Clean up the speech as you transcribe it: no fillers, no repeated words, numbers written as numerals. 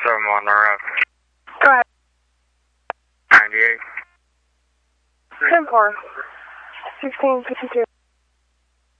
on the road. Go ahead. 98. 10-4. 1652.